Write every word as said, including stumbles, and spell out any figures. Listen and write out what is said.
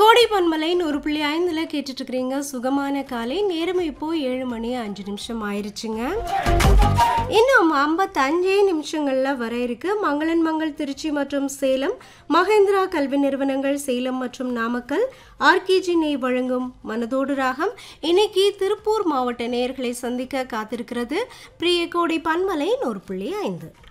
கோடை பன்மலை ஒரு புள்ளி ஐந்துல கேட்டுட்டு இருக்கிறீங்க. சுகமான காலை. நேரம் இப்போ ஏழு மணி அஞ்சு நிமிஷம் ஆயிருச்சுங்க. இன்னும் ஐம்பத்தஞ்சே நிமிஷங்கள்ல வர இருக்கு. மங்களன் மங்கள் திருச்சி மற்றும் சேலம், மகேந்திரா கல்வி நிறுவனங்கள் சேலம் மற்றும் நாமக்கல், ஆர்கேஜி நெய் வழங்கும் மனதோடு ராகம். இன்னைக்கு திருப்பூர் மாவட்ட நேயர்களை சந்திக்க காத்திருக்கிறது பிரிய கோடை பன்மலை ஒரு புள்ளி ஐந்து.